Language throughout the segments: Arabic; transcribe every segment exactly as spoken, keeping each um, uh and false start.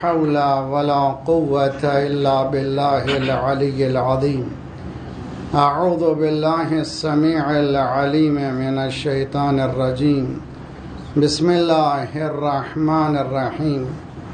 حول ولا قوة إلا بالله العلي العظيم. أعوذ بالله السميع العليم من الشيطان الرجيم. بسم الله الرحمن الرحيم.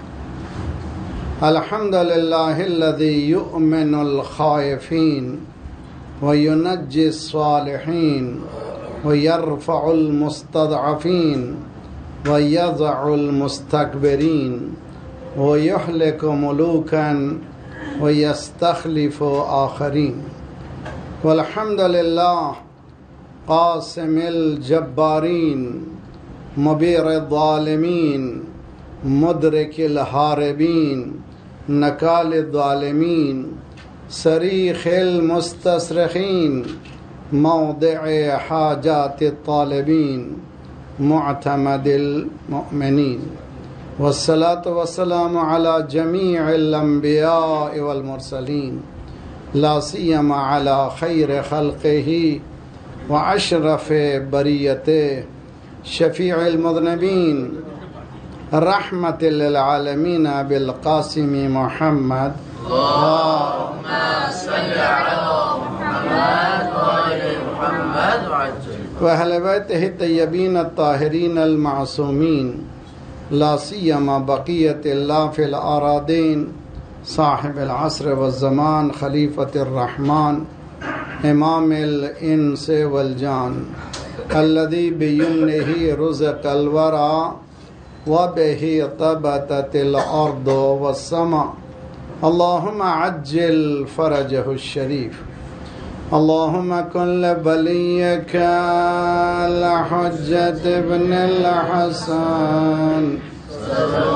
الحمد لله الذي يؤمن الخائفين وينجي الصالحين ويرفع المستضعفين ويضع المستكبرين ويهلك ملوكا ويستخلف آخرين. والحمد لله قاسم الجبارين مبير الظالمين مدرك الهاربين نكال الظالمين صريخ المستصرخين موضع حاجات الطالبين معتمد المؤمنين. والصلاة والسلام على جميع الأنبياء والمرسلين لا سيما على خير خلقه وأشرف بريته شفيع المذنبين رحمة للعالمين بالقاسم محمد. اللهم صل على محمد وآل محمد وأهل بيته الطيبين الطاهرين المعصومين لا سيما بقية الله في الأراضين صاحب العصر والزمان خليفة الرحمن إمام الإنس والجان الذي بيمنه رزق الورى وبه طبتت الأرض والسماء. اللهم عجل فرجه الشريف. اللهم كن لبليك الحجة ابن الحسن